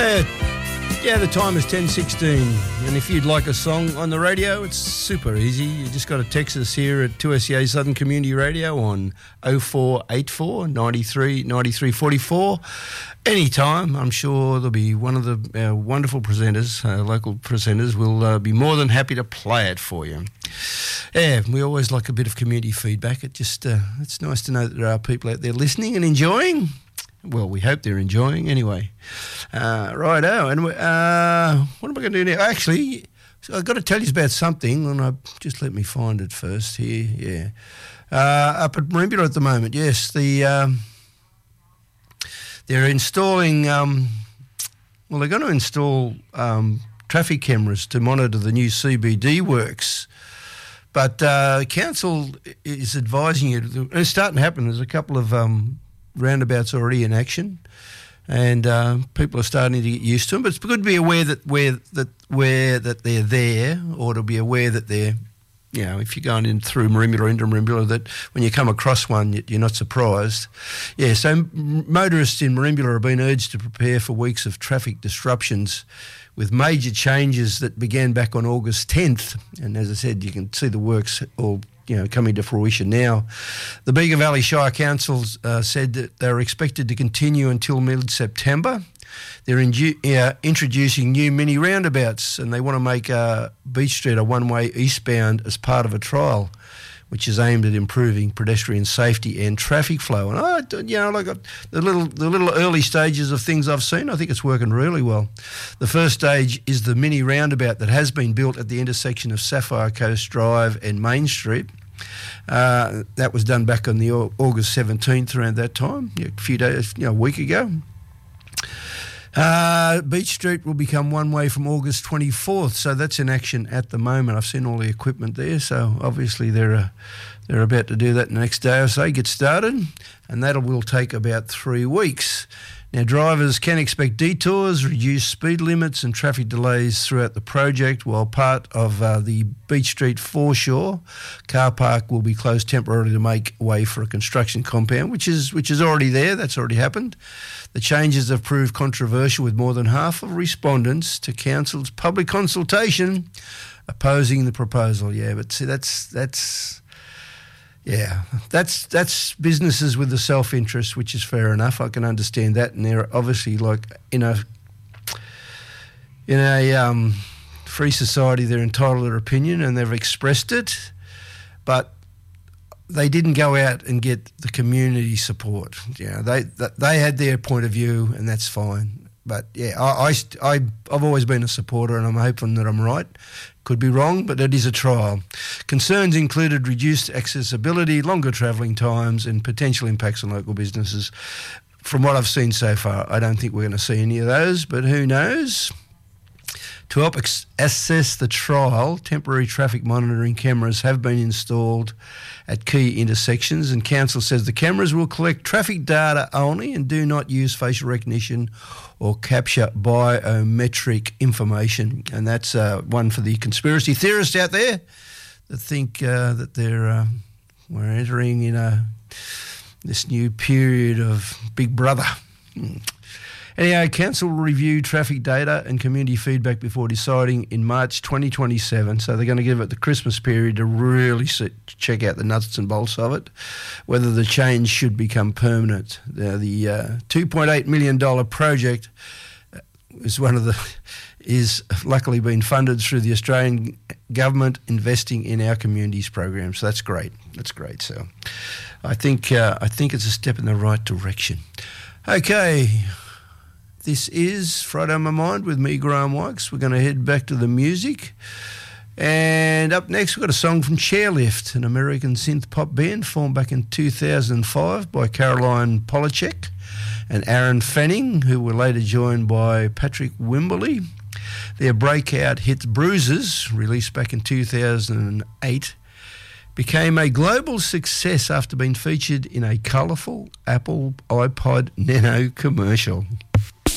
Yeah, the time is 10:16, and if you'd like a song on the radio, it's super easy. You just got to text us here at 2SEA Southern Community Radio on 0484 93 93 44. Anytime. I'm sure there'll be one of the wonderful presenters, local presenters, will be more than happy to play it for you. Yeah, we always like a bit of community feedback. It's nice to know that there are people out there listening and enjoying. Well, we hope they're enjoying anyway. Righto, and what am I going to do now? Actually, I've got to tell you about something, and just let me find it first here. Yeah, up at Merimbula at the moment, yes, they're installing. They're going to install traffic cameras to monitor the new CBD works. But council is advising you. It's starting to happen. There's a couple of roundabouts already in action, and people are starting to get used to them. But it's good to be aware that they're there, or to be aware that they're, if you're going in through Merimbula, into Merimbula, that when you come across one, you're not surprised. Yeah, so motorists in Merimbula have been urged to prepare for weeks of traffic disruptions, with major changes that began back on August 10th. And as I said, you can see the works all coming to fruition now. The Bega Valley Shire Council said that they're expected to continue until mid-September. They're introducing new mini roundabouts, and they want to make Beach Street a one-way eastbound as part of a trial, which is aimed at improving pedestrian safety and traffic flow. And the little early stages of things I've seen, I think it's working really well. The first stage is the mini roundabout that has been built at the intersection of Sapphire Coast Drive and Main Street. That was done back on the August 17th, around that time, a few days, a week ago. Beach Street will become one way from August 24th, so that's in action at the moment. I've seen all the equipment there, so obviously they're about to do that the next day or so, get started, and that will take about 3 weeks. Now, drivers can expect detours, reduced speed limits and traffic delays throughout the project, while part of the Beach Street foreshore car park will be closed temporarily to make way for a construction compound, which is already there. That's already happened. The changes have proved controversial, with more than half of respondents to council's public consultation opposing the proposal. Yeah, but see, that's businesses with the self-interest, which is fair enough. I can understand that, and they're obviously in a free society, they're entitled to their opinion, and they've expressed it, but they didn't go out and get the community support. They had their point of view, and that's fine. But yeah, I've always been a supporter, and I'm hoping that I'm right. Could be wrong, but it is a trial. Concerns included reduced accessibility, longer travelling times, and potential impacts on local businesses. From what I've seen so far, I don't think we're going to see any of those, but who knows? To help assess the trial, temporary traffic monitoring cameras have been installed at key intersections, and council says the cameras will collect traffic data only and do not use facial recognition or capture biometric information. And that's one for the conspiracy theorists out there that think that we're entering this new period of Big Brother. Anyhow, council will review traffic data and community feedback before deciding in March 2027. So they're going to give it the Christmas period to really check out the nuts and bolts of it, whether the change should become permanent. The $2.8 million project is luckily been funded through the Australian government investing in our communities program. So that's great. That's great. So I think it's a step in the right direction. Okay. This is Friday on My Mind with me, Graham Wykes. We're going to head back to the music. And up next, we've got a song from Chairlift, an American synth pop band formed back in 2005 by Caroline Polachek and Aaron Fanning, who were later joined by Patrick Wimberley. Their breakout hit Bruises, released back in 2008, became a global success after being featured in a colourful Apple iPod Nano commercial.